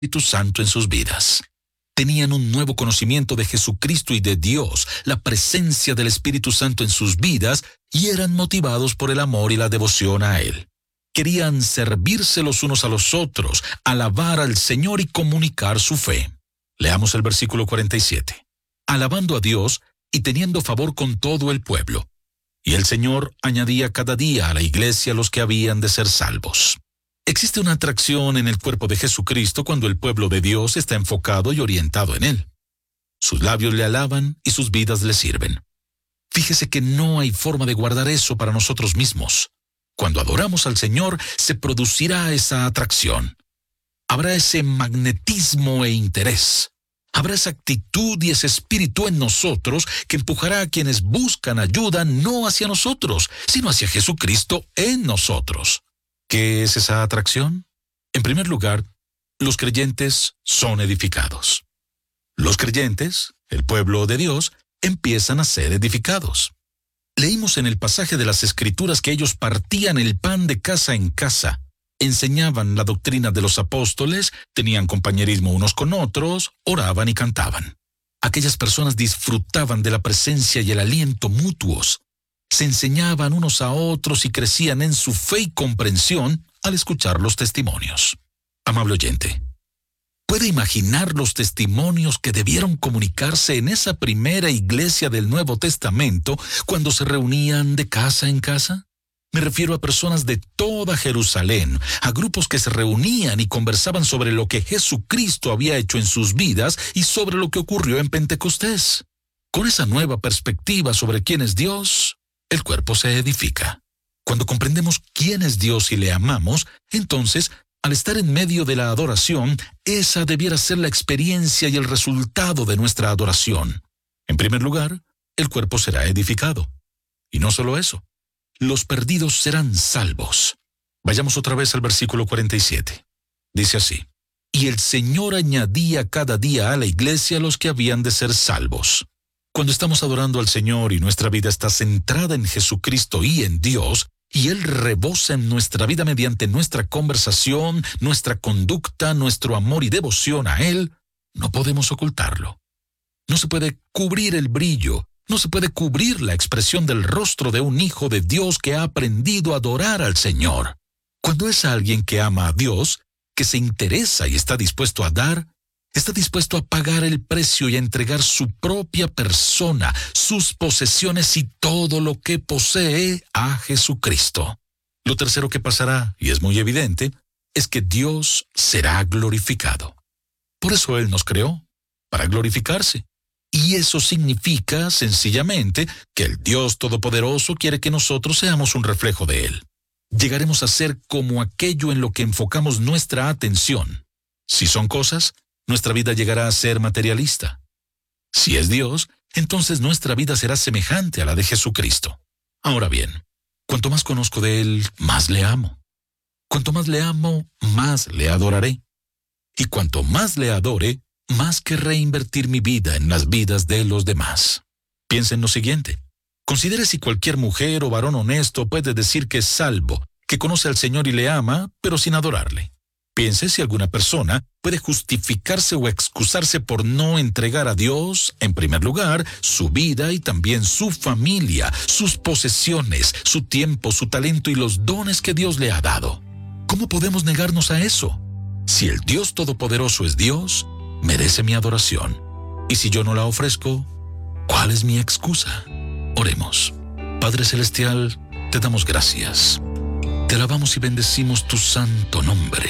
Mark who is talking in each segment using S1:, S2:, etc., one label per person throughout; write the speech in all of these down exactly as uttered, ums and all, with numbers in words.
S1: Espíritu Santo en sus vidas. Tenían un nuevo conocimiento de Jesucristo y de Dios, la presencia del Espíritu Santo en sus vidas, y eran motivados por el amor y la devoción a Él. Querían servirse los unos a los otros, alabar al Señor y comunicar su fe. Leamos el versículo cuarenta y siete. Alabando a Dios y teniendo favor con todo el pueblo. Y el Señor añadía cada día a la iglesia los que habían de ser salvos. Existe una atracción en el cuerpo de Jesucristo cuando el pueblo de Dios está enfocado y orientado en Él. Sus labios le alaban y sus vidas le sirven. Fíjese que no hay forma de guardar eso para nosotros mismos. Cuando adoramos al Señor, se producirá esa atracción. Habrá ese magnetismo e interés. Habrá esa actitud y ese espíritu en nosotros que empujará a quienes buscan ayuda no hacia nosotros, sino hacia Jesucristo en nosotros. ¿Qué es esa atracción? En primer lugar, los creyentes son edificados. Los creyentes, el pueblo de Dios, empiezan a ser edificados. Leímos en el pasaje de las Escrituras que ellos partían el pan de casa en casa, enseñaban la doctrina de los apóstoles, tenían compañerismo unos con otros, oraban y cantaban. Aquellas personas disfrutaban de la presencia y el aliento mutuos. Se enseñaban unos a otros y crecían en su fe y comprensión al escuchar los testimonios. Amable oyente, ¿puede imaginar los testimonios que debieron comunicarse en esa primera iglesia del Nuevo Testamento cuando se reunían de casa en casa? Me refiero a personas de toda Jerusalén, a grupos que se reunían y conversaban sobre lo que Jesucristo había hecho en sus vidas y sobre lo que ocurrió en Pentecostés. Con esa nueva perspectiva sobre quién es Dios, el cuerpo se edifica. Cuando comprendemos quién es Dios y le amamos, entonces, al estar en medio de la adoración, esa debiera ser la experiencia y el resultado de nuestra adoración. En primer lugar, el cuerpo será edificado. Y no solo eso, los perdidos serán salvos. Vayamos otra vez al versículo cuarenta y siete. Dice así: y el Señor añadía cada día a la iglesia los que habían de ser salvos. Cuando estamos adorando al Señor y nuestra vida está centrada en Jesucristo y en Dios, y Él rebosa en nuestra vida mediante nuestra conversación, nuestra conducta, nuestro amor y devoción a Él, no podemos ocultarlo. No se puede cubrir el brillo, no se puede cubrir la expresión del rostro de un hijo de Dios que ha aprendido a adorar al Señor. Cuando es alguien que ama a Dios, que se interesa y está dispuesto a dar, está dispuesto a pagar el precio y a entregar su propia persona, sus posesiones y todo lo que posee a Jesucristo. Lo tercero que pasará, y es muy evidente, es que Dios será glorificado. Por eso Él nos creó, para glorificarse. Y eso significa, sencillamente, que el Dios Todopoderoso quiere que nosotros seamos un reflejo de Él. Llegaremos a ser como aquello en lo que enfocamos nuestra atención. Si son cosas, nuestra vida llegará a ser materialista. Si es Dios, entonces nuestra vida será semejante a la de Jesucristo. Ahora bien, cuanto más conozco de Él, más le amo. Cuanto más le amo, más le adoraré. Y cuanto más le adore, más querré invertir mi vida en las vidas de los demás. Piensa en lo siguiente. Considere si cualquier mujer o varón honesto puede decir que es salvo, que conoce al Señor y le ama, pero sin adorarle. Piense si alguna persona puede justificarse o excusarse por no entregar a Dios, en primer lugar, su vida y también su familia, sus posesiones, su tiempo, su talento y los dones que Dios le ha dado. ¿Cómo podemos negarnos a eso? Si el Dios Todopoderoso es Dios, merece mi adoración. Y si yo no la ofrezco, ¿cuál es mi excusa? Oremos. Padre Celestial, te damos gracias. Te alabamos y bendecimos tu santo nombre.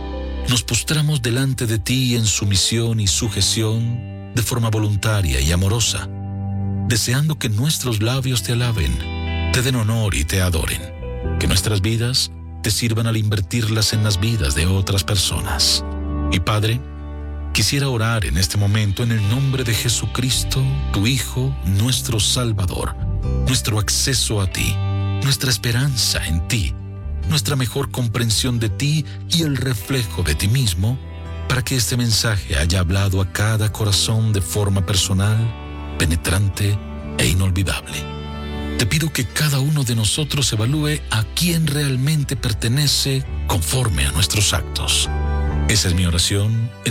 S1: Nos postramos delante de ti en sumisión y sujeción de forma voluntaria y amorosa, deseando que nuestros labios te alaben, te den honor y te adoren, que nuestras vidas te sirvan al invertirlas en las vidas de otras personas. Y Padre, quisiera orar en este momento en el nombre de Jesucristo, tu Hijo, nuestro Salvador, nuestro acceso a ti, nuestra esperanza en ti, nuestra mejor comprensión de ti y el reflejo de ti mismo, para que este mensaje haya hablado a cada corazón de forma personal, penetrante e inolvidable. Te pido que cada uno de nosotros evalúe a quién realmente pertenece conforme a nuestros actos. Esa es mi oración.